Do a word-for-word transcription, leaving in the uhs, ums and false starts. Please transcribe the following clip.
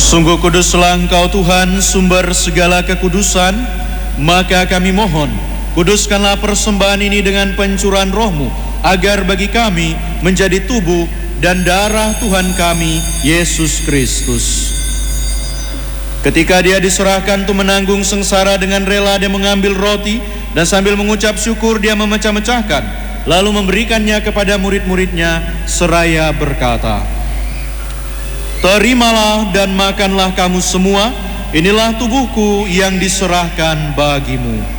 Sungguh kuduslah Engkau Tuhan, sumber segala kekudusan, maka kami mohon, kuduskanlah persembahan ini dengan pencurahan roh-Mu, agar bagi kami menjadi tubuh dan darah Tuhan kami, Yesus Kristus. Ketika Dia diserahkan untuk menanggung sengsara, dengan rela Dia mengambil roti, dan sambil mengucap syukur Dia memecah-mecahkan, lalu memberikannya kepada murid-muridnya, seraya berkata, "Terimalah dan makanlah kamu semua, inilah tubuhku yang diserahkan bagimu."